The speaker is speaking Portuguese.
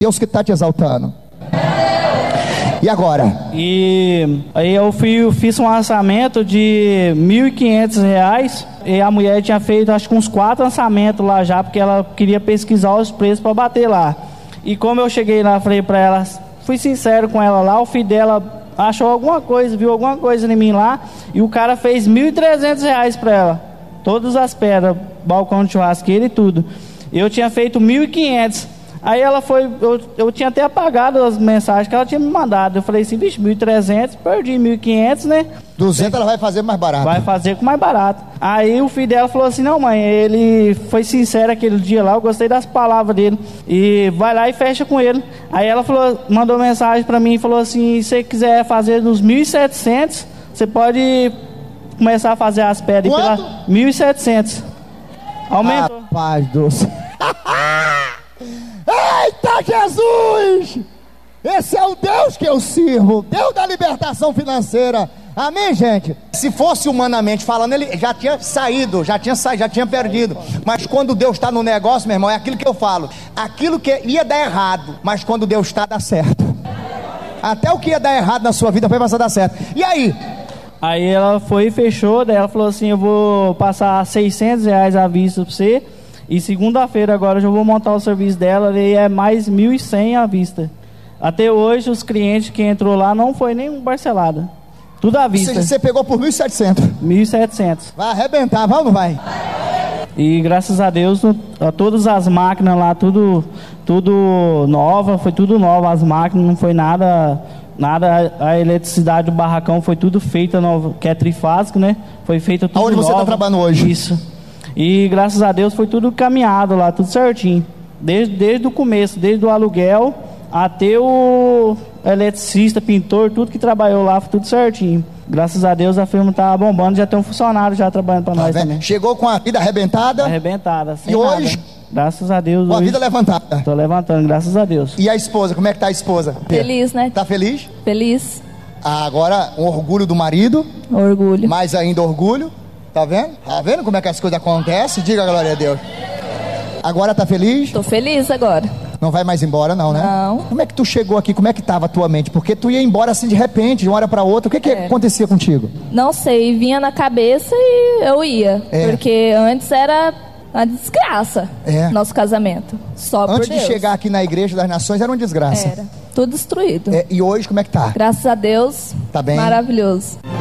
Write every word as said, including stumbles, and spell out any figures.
Deus que está te exaltando. E agora? E aí eu fui, fiz um lançamento de mil e quinhentos reais. E a mulher tinha feito acho que uns quatro lançamentos lá já, porque ela queria pesquisar os preços para bater lá. E como eu cheguei lá, falei para ela, fui sincero com ela lá, o filho dela achou alguma coisa, viu alguma coisa em mim lá, e o cara fez mil e trezentos reais para ela. Todas as pedras, balcão de churrasqueira e tudo. Eu tinha feito mil e quinhentos. Aí ela foi, eu, eu tinha até apagado as mensagens que ela tinha me mandado. Eu falei assim, bicho, mil e trezentos, perdi mil e quinhentos, né? duzentos ela vai fazer mais barato. Vai fazer com mais barato. Aí o filho dela falou assim, não mãe, ele foi sincero aquele dia lá, eu gostei das palavras dele. E vai lá e fecha com ele. Aí ela falou, mandou mensagem pra mim e falou assim, se você quiser fazer nos mil e setecentos, você pode começar a fazer as pedras. Quanto? Pela mil e setecentos. Aumentou. Rapaz do céu. Eita Jesus! Esse é o Deus que eu sirvo, Deus da libertação financeira. Amém, gente? Se fosse humanamente falando, ele já tinha saído, já tinha saído, já tinha perdido. Mas quando Deus está no negócio, meu irmão, é aquilo que eu falo. Aquilo que ia dar errado, mas quando Deus está, dá certo. Até o que ia dar errado na sua vida vai passar a dar certo. E aí? Aí ela foi e fechou, daí ela falou assim, eu vou passar seiscentos reais à vista pra você. E segunda-feira agora eu já vou montar o serviço dela e é mais mil e cem à vista. Até hoje os clientes que entrou lá não foi nenhum parcelado. Tudo à vista. Você, você pegou por mil e setecentos. mil e setecentos. Vai arrebentar, vai ou não vai? E graças a Deus, a todas as máquinas lá, tudo, tudo nova, foi tudo nova. As máquinas não foi nada, nada, a eletricidade do barracão foi tudo feita nova, que é trifásico, né? Foi feita tudo Aonde nova. você está trabalhando hoje? Isso. E graças a Deus foi tudo caminhado lá, tudo certinho. Desde, desde o começo, desde o aluguel até o eletricista, pintor, tudo que trabalhou lá, foi tudo certinho. Graças a Deus a firma tá bombando, já tem um funcionário já trabalhando para nós Tá também. Chegou com a vida arrebentada? Arrebentada, sem E nada. hoje? Graças a Deus. Com a hoje, vida levantada. tô levantando, graças a Deus. E a esposa, como é que tá a esposa? Feliz, né? Tá feliz? Feliz. Ah, agora um orgulho do marido. Orgulho. Mais ainda orgulho. Tá vendo? Tá vendo como é que as coisas acontecem? Diga glória a Deus. Agora tá feliz? Tô feliz agora. Não vai mais embora não, né? Não. Como é que tu chegou aqui? Como é que tava a tua mente? Porque tu ia embora assim de repente, de uma hora pra outra. O que que É. acontecia contigo? Não sei, vinha na cabeça e eu ia. É. Porque antes era uma desgraça. É. Nosso casamento. Só por Antes de Deus. chegar aqui na Igreja das Nações era uma desgraça. Era. Tudo destruído. É, e hoje como é que tá? Graças a Deus. Tá bem? Maravilhoso.